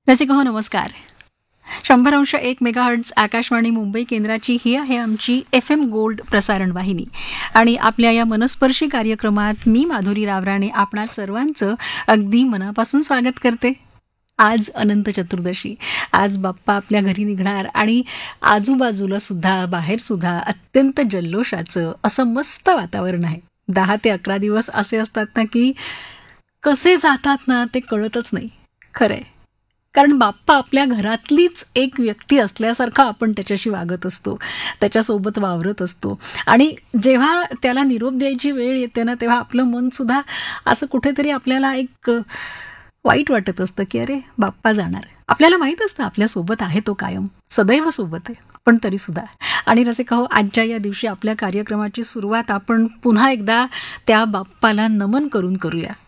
रसिक हो नमस्कार. 100.1 मेगाहर्ट्झ आकाशवाणी मुंबई केंद्राची ही आहे आमची FM गोल्ड प्रसारण वाहिनी. आणि आपल्या या मनस्पर्शी कार्यक्रमात मी माधुरी रावराणे आपणा सर्वांचं अगदी मनापासून स्वागत करते. आज अनंत चतुर्दशी. आज बाप्पा आपल्या घरी निघणार आणि आजूबाजूला सुद्धा बाहेर सुद्धा अत्यंत जल्लोषाचं असं मस्त वातावरण आहे. 10 ते 11 दिवस असे असतात ना की कसे जातात ना ते कळतच नाही. खरंय, कारण बाप्पा आपल्या घरातलीच एक व्यक्ती असल्यासारखं आपण त्याच्याशी वागत असतो, त्याच्यासोबत वावरत असतो. आणि जेव्हा त्याला निरोप द्यायची वेळ येते ना तेव्हा आपलं मन सुद्धा असं कुठेतरी आपल्याला एक वाईट वाटत असतं की अरे बाप्पा जाणार. आपल्याला माहीत असतं आपल्यासोबत आहे तो कायम, सदैव सोबत आहे, पण तरी सुद्धा. आणि रसिक हो, आजच्या या दिवशी आपल्या कार्यक्रमाची सुरुवात आपण पुन्हा एकदा त्या बाप्पाला नमन करून करूया.